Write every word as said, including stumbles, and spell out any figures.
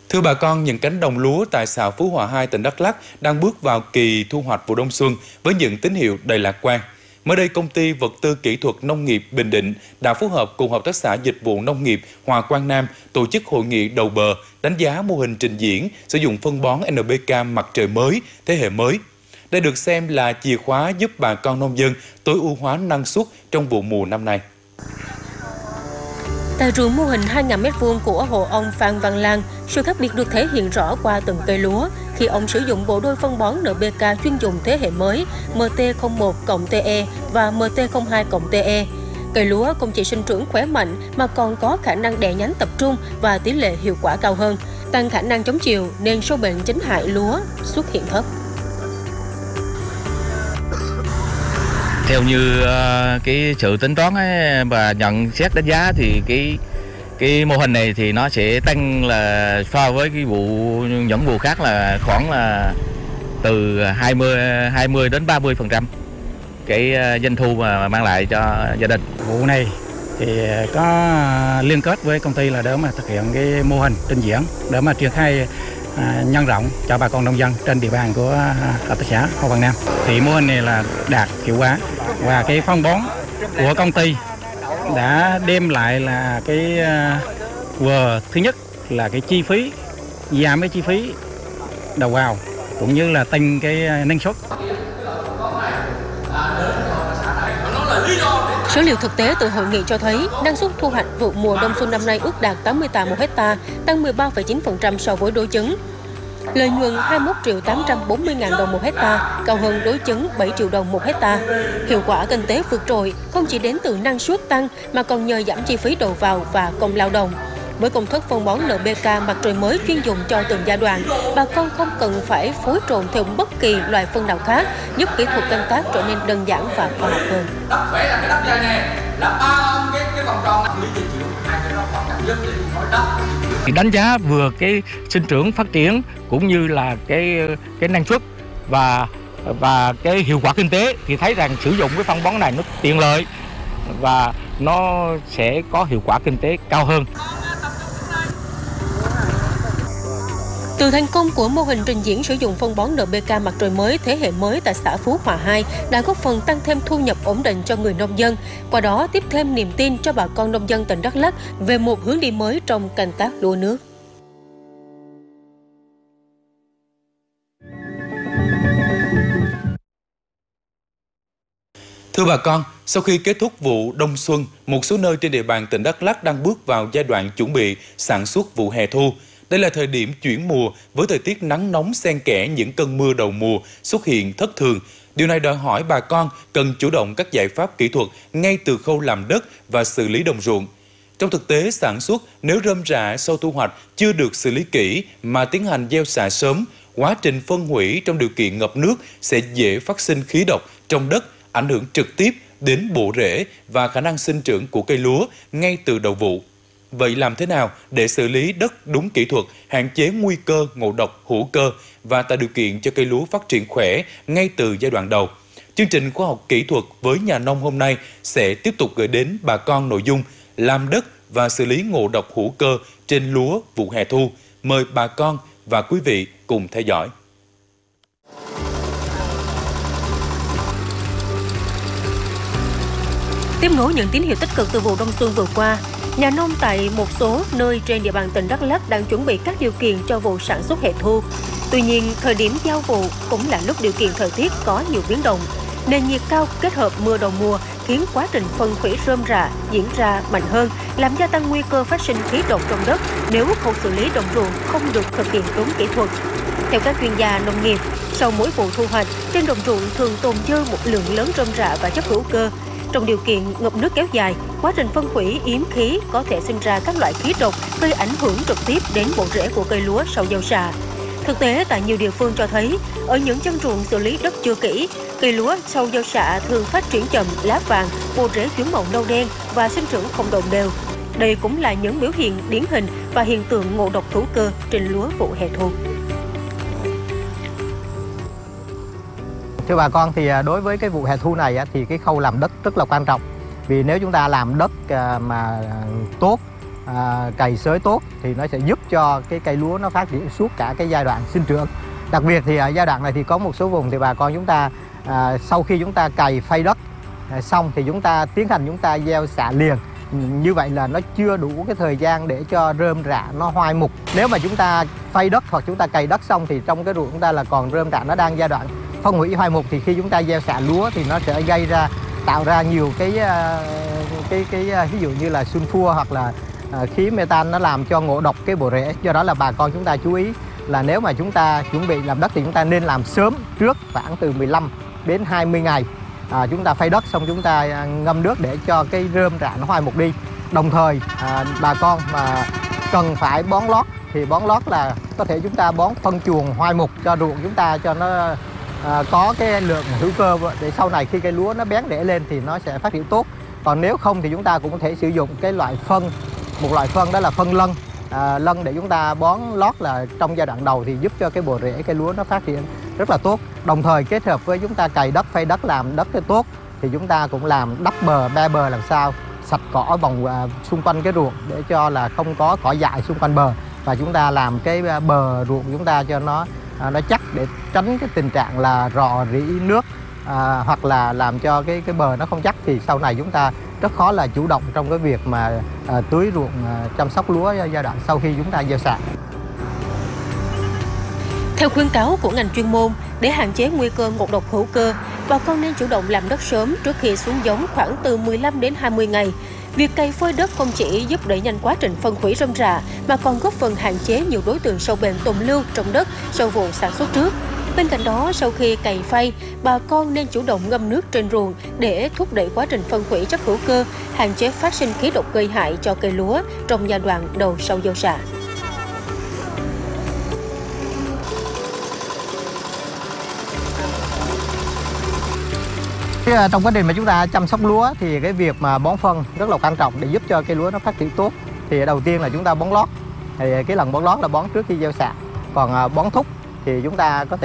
Thưa bà con, những cánh đồng lúa tại xã Phú Hòa hai, tỉnh Đắk Lắk đang bước vào kỳ thu hoạch vụ đông xuân với những tín hiệu đầy lạc quan. Mới đây, công ty vật tư kỹ thuật nông nghiệp Bình Định đã phối hợp cùng Hợp tác xã Dịch vụ Nông nghiệp Hòa Quang Nam tổ chức hội nghị đầu bờ đánh giá mô hình trình diễn sử dụng phân bón en pê ca mặt trời mới, thế hệ mới. Đây được xem là chìa khóa giúp bà con nông dân tối ưu hóa năng suất trong vụ mùa năm nay. Tại ruộng mô hình hai nghìn mét vuông của hộ ông Phan Văn Lan, sự khác biệt được thể hiện rõ qua từng cây lúa khi ông sử dụng bộ đôi phân bón en pê ca chuyên dùng thế hệ mới M T không một cộng T E và M T không hai cộng T E. Cây lúa không chỉ sinh trưởng khỏe mạnh mà còn có khả năng đẻ nhánh tập trung và tỷ lệ hiệu quả cao hơn, tăng khả năng chống chịu nên sâu bệnh chính hại lúa xuất hiện thấp. Theo như uh, cái sự tính toán ấy, và nhận xét đánh giá thì cái cái mô hình này thì nó sẽ tăng là so với cái vụ những vụ khác là khoảng là từ hai mươi đến ba mươi phần trăm cái uh, doanh thu mà mang lại cho gia đình. Vụ này thì có liên kết với công ty là để mà thực hiện cái mô hình trình diễn để mà triển khai À, nhân rộng cho bà con nông dân trên địa bàn của Hợp tác xã Hòa Quang Nam. Thì mô hình này là đạt hiệu quả và cái phân bón của công ty đã đem lại là cái uh, vừa thứ nhất là cái chi phí, giảm cái chi phí đầu vào cũng như là tăng cái năng suất. Số liệu thực tế từ hội nghị cho thấy năng suất thu hoạch vụ mùa đông xuân năm nay ước đạt tám mươi tạ một hecta, tăng mười ba phẩy chín phần trăm so với đối chứng. Lợi nhuận hai mươi mốt triệu tám trăm bốn mươi ngàn đồng một hecta, cao hơn đối chứng bảy triệu đồng một hecta. Hiệu quả kinh tế vượt trội không chỉ đến từ năng suất tăng mà còn nhờ giảm chi phí đầu vào và công lao động. Với công thức phân bón en pê ca mặt trời mới chuyên dùng cho từng giai đoạn, bà con không cần phải phối trộn theo bất kỳ loại phân nào khác, giúp kỹ thuật canh tác trở nên đơn giản và khoa học hơn. Đất vẽ là cái đất này nè, là ba cái cái vòng tròn lý trị chịu hai cái đó quan trọng nhất để nói đất. Thì đánh giá vừa cái sinh trưởng phát triển cũng như là cái cái năng suất và và cái hiệu quả kinh tế thì thấy rằng sử dụng cái phân bón này nó tiện lợi và nó sẽ có hiệu quả kinh tế cao hơn. Từ thành công của mô hình trình diễn sử dụng phân bón en pê ca mặt trời mới thế hệ mới tại xã Phú Hòa hai đã góp phần tăng thêm thu nhập ổn định cho người nông dân, qua đó tiếp thêm niềm tin cho bà con nông dân tỉnh Đắk Lắk về một hướng đi mới trong canh tác lúa nước. Thưa bà con, sau khi kết thúc vụ đông xuân, một số nơi trên địa bàn tỉnh Đắk Lắk đang bước vào giai đoạn chuẩn bị sản xuất vụ hè thu. Đây là thời điểm chuyển mùa với thời tiết nắng nóng xen kẽ những cơn mưa đầu mùa xuất hiện thất thường. Điều này đòi hỏi bà con cần chủ động các giải pháp kỹ thuật ngay từ khâu làm đất và xử lý đồng ruộng. Trong thực tế sản xuất, nếu rơm rạ sau thu hoạch chưa được xử lý kỹ mà tiến hành gieo xạ sớm, quá trình phân hủy trong điều kiện ngập nước sẽ dễ phát sinh khí độc trong đất, ảnh hưởng trực tiếp đến bộ rễ và khả năng sinh trưởng của cây lúa ngay từ đầu vụ. Vậy làm thế nào để xử lý đất đúng kỹ thuật, hạn chế nguy cơ ngộ độc hữu cơ và tạo điều kiện cho cây lúa phát triển khỏe ngay từ giai đoạn đầu? Chương trình khoa học kỹ thuật với nhà nông hôm nay sẽ tiếp tục gửi đến bà con nội dung làm đất và xử lý ngộ độc hữu cơ trên lúa vụ hè thu. Mời bà con và quý vị cùng theo dõi. Tiếp nối những tín hiệu tích cực từ vụ đông xuân vừa qua, nhà nông tại một số nơi trên địa bàn tỉnh Đắk Lắk đang chuẩn bị các điều kiện cho vụ sản xuất hè thu. Tuy nhiên, thời điểm giao vụ cũng là lúc điều kiện thời tiết có nhiều biến động. Nền nhiệt cao kết hợp mưa đầu mùa khiến quá trình phân hủy rơm rạ diễn ra mạnh hơn, làm gia tăng nguy cơ phát sinh khí độc trong đất nếu khâu xử lý đồng ruộng không được thực hiện đúng kỹ thuật. Theo các chuyên gia nông nghiệp, sau mỗi vụ thu hoạch, trên đồng ruộng thường tồn dư một lượng lớn rơm rạ và chất hữu cơ. Trong điều kiện ngập nước kéo dài, quá trình phân hủy yếm khí có thể sinh ra các loại khí độc gây ảnh hưởng trực tiếp đến bộ rễ của cây lúa sau gieo xạ. Thực tế tại nhiều địa phương cho thấy, ở những chân ruộng xử lý đất chưa kỹ, cây lúa sau gieo xạ thường phát triển chậm, lá vàng, bộ rễ chuyển màu nâu đen và sinh trưởng không đồng đều. Đây cũng là những biểu hiện điển hình và hiện tượng ngộ độc hữu cơ trên lúa vụ hè thu. Thưa bà con, thì đối với cái vụ hè thu này thì cái khâu làm đất rất là quan trọng. Vì nếu chúng ta làm đất mà tốt, à, cày xới tốt thì nó sẽ giúp cho cái cây lúa nó phát triển suốt cả cái giai đoạn sinh trưởng. Đặc biệt thì ở giai đoạn này thì có một số vùng thì bà con chúng ta à, sau khi chúng ta cày phay đất à, xong thì chúng ta tiến hành chúng ta gieo xạ liền. Như vậy là nó chưa đủ cái thời gian để cho rơm rạ nó hoai mục. Nếu mà chúng ta phay đất hoặc chúng ta cày đất xong thì trong cái ruộng chúng ta là còn rơm rạ nó đang giai đoạn phân hủy hoai mục, thì khi chúng ta gieo xạ lúa thì nó sẽ gây ra tạo ra nhiều cái cái cái, cái ví dụ như là sulfur hoặc là khí metan, nó làm cho ngộ độc cái bộ rễ. Do đó là bà con chúng ta chú ý là nếu mà chúng ta chuẩn bị làm đất thì chúng ta nên làm sớm, trước khoảng từ mười lăm đến hai mươi ngày. À, chúng ta phay đất xong chúng ta ngâm nước để cho cái rơm rạ nó hoai mục đi. Đồng thời à, bà con mà cần phải bón lót thì bón lót là có thể chúng ta bón phân chuồng hoai mục cho ruộng chúng ta, cho nó à, có cái lượng hữu cơ để sau này khi cây lúa nó bén rễ lên thì nó sẽ phát triển tốt. Còn nếu không thì chúng ta cũng có thể sử dụng cái loại phân, một loại phân đó là phân lân. À, lân để chúng ta bón lót là trong giai đoạn đầu thì giúp cho cái bộ rễ cây lúa nó phát triển rất là tốt. Đồng thời kết hợp với chúng ta cày đất, phay đất làm đất tốt thì chúng ta cũng làm đắp bờ, be bờ làm sao sạch cỏ vòng à, xung quanh cái ruộng để cho là không có cỏ dại xung quanh bờ, và chúng ta làm cái bờ ruộng chúng ta cho nó à, nó chắc để tránh cái tình trạng là rò rỉ nước à, hoặc là làm cho cái cái bờ nó không chắc, thì sau này chúng ta rất khó là chủ động trong cái việc mà à, tưới ruộng à, chăm sóc lúa giai đoạn sau khi chúng ta gieo xạ. Theo khuyến cáo của ngành chuyên môn, để hạn chế nguy cơ ngộ độc hữu cơ, bà con nên chủ động làm đất sớm trước khi xuống giống khoảng từ mười lăm đến hai mươi ngày. Việc cày phơi đất không chỉ giúp đẩy nhanh quá trình phân hủy rơm rạ mà còn góp phần hạn chế nhiều đối tượng sâu bền tồn lưu trong đất sau vụ sản xuất trước. Bên cạnh đó, sau khi cày phay, bà con nên chủ động ngâm nước trên ruộng để thúc đẩy quá trình phân hủy chất hữu cơ, hạn chế phát sinh khí độc gây hại cho cây lúa trong giai đoạn đầu sau gieo xạ. Trong quá trình mà chúng ta chăm sóc lúa thì cái việc mà bón phân rất là quan trọng để giúp cho cây lúa nó phát triển tốt. Thì đầu tiên là chúng ta bón lót, thì cái lần bón lót là bón trước khi gieo xạ. Còn bón thúc thì chúng ta có thể